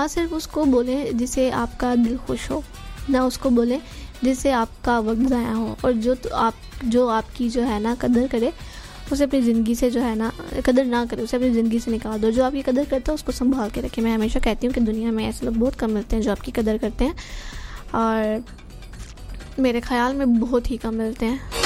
हाँ, सिर्फ उसको बोलें जिससे आपका दिल खुश हो, ना उसको बोलें जिससे आपका वक्त ज़ाया हो। और जो आपकी जो है ना कदर करे, उसे अपनी ज़िंदगी से जो है ना, कदर ना करे उसे अपनी ज़िंदगी से निकाल दो। जो आपकी कदर करता है उसको संभाल के रखें। मैं हमेशा कहती हूँ कि दुनिया में ऐसे लोग बहुत कम मिलते हैं जो आपकी कदर करते हैं, और मेरे ख़्याल में बहुत ही कम मिलते हैं।